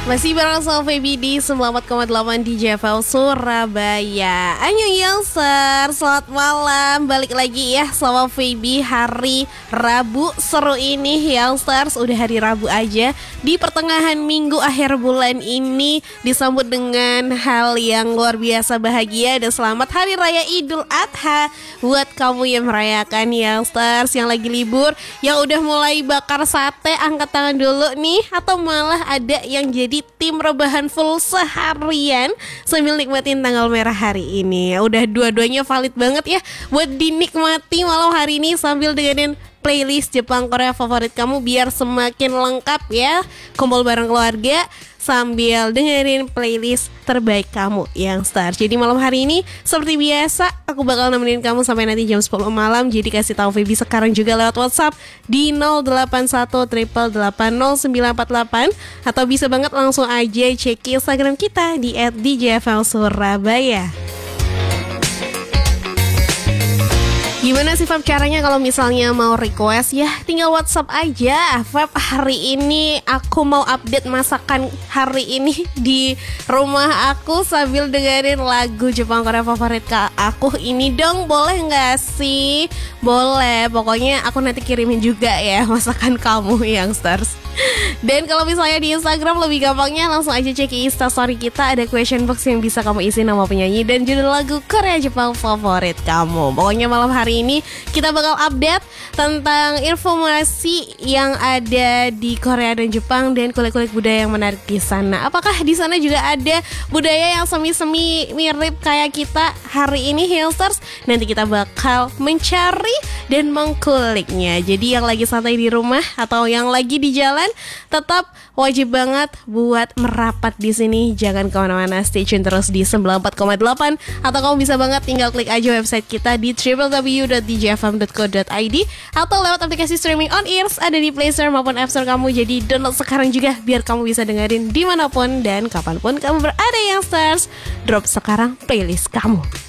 Masih bareng sama Feby di 94,8 di JFL Surabaya. Annyeong Youngster, selamat malam. Balik lagi ya sama Feby hari Rabu seru ini Youngsters. Udah hari Rabu aja, di pertengahan minggu akhir bulan ini disambut dengan hal yang luar biasa bahagia. Dan selamat Hari Raya Idul Adha buat kamu yang merayakan Youngsters, yang lagi libur, yang udah mulai bakar sate, angkat tangan dulu nih. Atau malah ada yang jadi tim rebahan full seharian sambil nikmatin tanggal merah hari ini. Udah dua-duanya valid banget ya buat dinikmati malam hari ini sambil dengerin playlist Jepang Korea favorit kamu biar semakin lengkap ya. Kumpul bareng keluarga sambil dengerin playlist terbaik kamu Youngsters. Jadi malam hari ini seperti biasa aku bakal nemenin kamu sampai nanti jam 10 malam. Jadi kasih tahu Feby sekarang juga lewat WhatsApp di 0818880948 atau bisa banget langsung aja cek Instagram kita di @djflsurabaya. Gimana sih Feb caranya kalau misalnya mau request ya? Tinggal WhatsApp aja. Feb, hari ini aku mau update masakan hari ini di rumah aku sambil dengerin lagu Jepang Korea favorit aku ini dong. Boleh gak sih? Boleh, pokoknya aku nanti kirimin juga ya masakan kamu Youngsters. Dan kalau misalnya di Instagram lebih gampangnya langsung aja cek Instastory kita. Ada question box yang bisa kamu isi nama penyanyi dan judul lagu Korea Jepang favorit kamu. Pokoknya malam hari ini kita bakal update tentang informasi yang ada di Korea dan Jepang dan kulik-kulik budaya yang menarik di sana. Apakah di sana juga ada budaya yang semi-semi mirip kayak kita hari ini Youngsters? Nanti kita bakal mencari dan mengkuliknya. Jadi yang lagi santai di rumah atau yang lagi di jalan, tetap wajib banget buat merapat di sini. Jangan kemana-mana, stay tune terus di 94,8. Atau kamu bisa banget tinggal klik aja website kita di www.djfm.co.id atau lewat aplikasi streaming on ears ada di Play Store maupun App Store kamu. Jadi download sekarang juga biar kamu bisa dengerin dimanapun dan kapanpun kamu berada Youngsters. Drop sekarang playlist kamu.